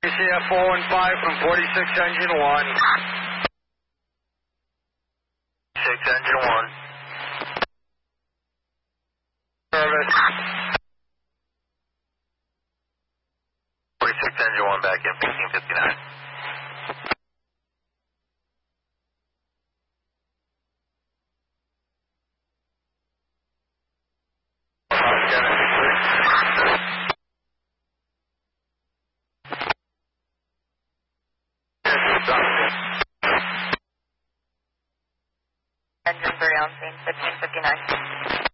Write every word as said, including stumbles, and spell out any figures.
C F four one five from forty-six engine one. six engine one. Service. forty-six engine one back in fifteen fifty-nine. Engine three on scene, fifteen fifty-nine.